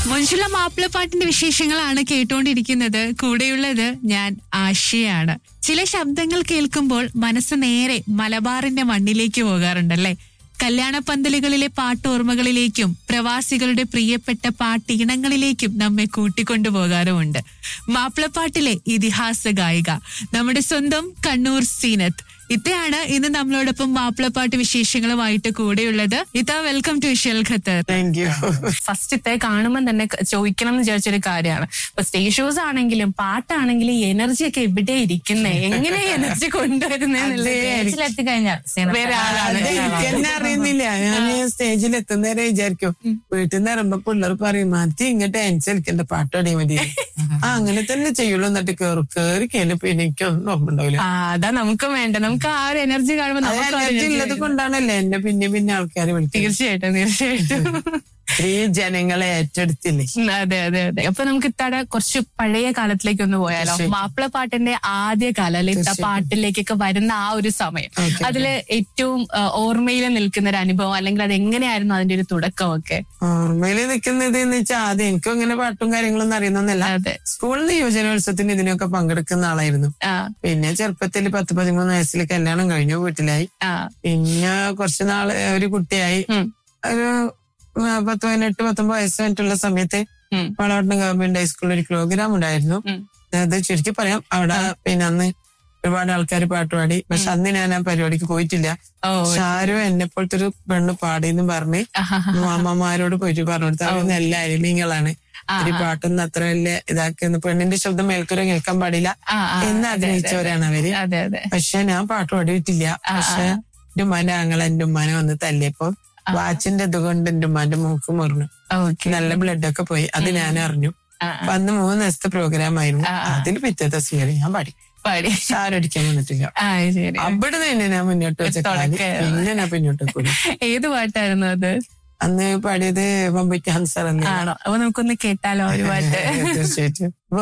മഞ്ജുള മാപ്പിളപ്പാട്ടിന്റെ വിശേഷങ്ങളാണ് കേട്ടുകൊണ്ടിരിക്കുന്നത്. കൂടെയുള്ളത് ഞാൻ ആശയാണ്. ചില ശബ്ദങ്ങൾ കേൾക്കുമ്പോൾ മനസ്സ് നേരെ മലബാറിന്റെ മണ്ണിലേക്ക് പോകാറുണ്ടല്ലേ. കല്യാണപ്പന്തലുകളിലെ പാട്ടോർമ്മകളിലേക്കും പ്രവാസികളുടെ പ്രിയപ്പെട്ട പാട്ടീണങ്ങളിലേക്കും നമ്മെ കൂട്ടിക്കൊണ്ടുപോകാറുമുണ്ട്. മാപ്പിളപ്പാട്ടിലെ ഇതിഹാസ ഗായിക നമ്മുടെ സ്വന്തം കണ്ണൂർ സീനത്ത് ഇത്തയാണ് ഇന്ന് നമ്മളോടൊപ്പം മാപ്പിളപ്പാട്ട് വിശേഷങ്ങളുമായിട്ട് കൂടെയുള്ളത്. ഇത്ത, welcome to Ishal Qatar. Thank you. First ഇത്തെ കാണുമ്പോൾ തന്നെ ചോദിക്കണം എന്ന് വിചാരിച്ചൊരു കാര്യമാണ്. ഇപ്പൊ സ്റ്റേജ് ഷോസ് ആണെങ്കിലും പാട്ടാണെങ്കിലും ഈ എനർജി ഒക്കെ എവിടെ ഇരിക്കുന്നേ, എങ്ങനെ എനർജി കൊണ്ടുവരുന്നേലെത്തി കഴിഞ്ഞാൽ വേറെ ആളാണ്. എന്നെ അറിയുന്നില്ല. ഞാൻ സ്റ്റേജിൽ എത്തുന്നവരെ വിചാരിക്കും വീട്ടിൽ നിന്ന് ഇറങ്ങുമ്പോ പിള്ളേർ പറയും മതി ഇങ്ങോട്ട് അനുസരിക്കണ്ട പാട്ടോടിയ മതി. അങ്ങനെ തന്നെ ചെയ്യുള്ളൂ. എന്നിട്ട് കേറി കഴിഞ്ഞപ്പോ എനിക്കൊന്നും ഓർമ്മണ്ടാവില്ല. അതാ നമുക്കും വേണ്ട. നമുക്ക് ആ ഒരു എനർജി കാണുമ്പോൾ എനർജി ഉള്ളത് കൊണ്ടാണല്ലേ എന്നെ പിന്നെ ആൾക്കാർ വിളിക്കും. തീർച്ചയായിട്ടും ജനങ്ങളെ ഏറ്റെടുത്തില്ലേ. അതെ. അപ്പൊ നമുക്ക് ഇത്തടെ കുറച്ച് പഴയ കാലത്തിലേക്ക് ഒന്ന് പോയാലോ. മാപ്പിളപ്പാട്ടിന്റെ ആദ്യകാലം അല്ലെ, ഇത്ത പാട്ടിലേക്കൊക്കെ വരുന്ന ആ ഒരു സമയം, അതില് ഏറ്റവും ഓർമ്മയിൽ നിൽക്കുന്ന ഒരു അനുഭവം, അല്ലെങ്കിൽ അത് എങ്ങനെയായിരുന്നു അതിന്റെ ഒരു തുടക്കമൊക്കെ? ഓർമ്മയിൽ നിൽക്കുന്നത് എന്ന് വെച്ചാൽ ആദ്യം എനിക്കും ഇങ്ങനെ പാട്ടും കാര്യങ്ങളൊന്നും അറിയുന്നൊന്നല്ല. സ്കൂളിൽ യുവജനോത്സവത്തിന് ഇതിനൊക്കെ പങ്കെടുക്കുന്ന ആളായിരുന്നു. പിന്നെ ചെറുപ്പത്തിൽ 10-13 വയസ്സിൽ കല്യാണം കഴിഞ്ഞു, വീട്ടിലായി. പിന്നെ കുറച്ചു നാള് ഒരു കുട്ടിയായി. ഒരു 18-19 വയസ്സ് കഴിഞ്ഞിട്ടുള്ള സമയത്ത് വളവട്ടം ഗവൺമെന്റ് ഹൈസ്കൂളിൽ ഒരു പ്രോഗ്രാം ഉണ്ടായിരുന്നു. അത് ചുരുക്കി പറയാം. അവിടെ പിന്നെ അന്ന് ഒരുപാട് ആൾക്കാർ പാട്ടുപാടി. പക്ഷെ അന്ന് ഞാൻ ആ പരിപാടിക്ക് പോയിട്ടില്ല. ഷാരോ എന്നെ പോലത്തെ ഒരു പെണ്ണ് പാടിയെന്ന് പറഞ്ഞ് മാമ്മമാരോട് പോയിട്ട് പറഞ്ഞു കൊടുത്തു. അവർ നല്ല അരിമീങ്ങളാണ്, ഒരു പാട്ടൊന്നും അത്ര വലിയ ഇതാക്കുന്ന പെണ്ണിന്റെ ശബ്ദം മേൽക്കൂര കേൾക്കാൻ പാടില്ല എന്ന് ആഗ്രഹിച്ചവരാണ് അവര്. പക്ഷെ ഞാൻ പാട്ട് പാടിയിട്ടില്ല. പക്ഷെ എന്റെ ഉമ്മാന്റെ ആങ്ങളെ എന്റെ ഉമ്മാനെ വന്ന് തല്ലിയപ്പോ വാച്ചിന്റെ ഇതുകൊണ്ട് എന്റെ ഉമ്മാന്റെ മൂക്ക് മുറിഞ്ഞു. നല്ല ബ്ലഡ് ഒക്കെ പോയി. അത് ഞാൻ അറിഞ്ഞു. അപ്പൊ അന്ന് 3 ദിവസത്തെ പ്രോഗ്രാം ആയിരുന്നു. അതിൽ പിറ്റേ ദിവസം ഞാൻ പാടി. ആരടിക്കാൻ വന്നിട്ടില്ല. അവിടെ തന്നെ ഞാൻ മുന്നോട്ട് വെച്ച പിന്നെ ഞാൻ പിന്നോട്ട് കൂടി. ഏത് പാട്ടായിരുന്നു അത്? അന്ന് പാടിയത് വമ്പറ്റ് ഹൻസർ. ആണോ? അപ്പൊ നമുക്കൊന്ന് കേട്ടാലോ ഒരു പാട്ട്? തീർച്ചയായിട്ടും.